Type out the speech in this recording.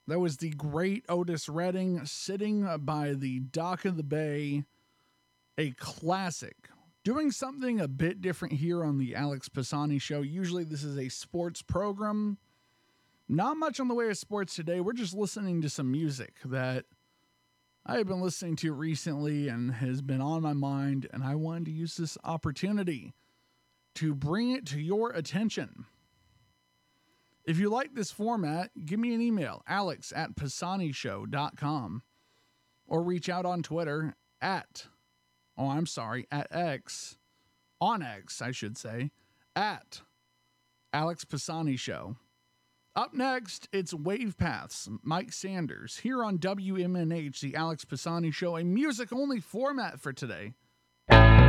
That was the great Otis Redding, Sitting by the Dock of the Bay, a classic. Doing something a bit different here on the Alex Pisani Show. Usually this is a sports program. Not much on the way of sports today. We're just listening to some music that I have been listening to recently and has been on my mind, and I wanted to use this opportunity to bring it to your attention. If you like this format, give me an email, alex@pisanishow.com, or reach out on Twitter at X, on X, I should say, at Alex Pisani Show. Up next, it's Wave Paths, Mike Sanders, here on WMNH, the Alex Pisani Show, a music-only format for today.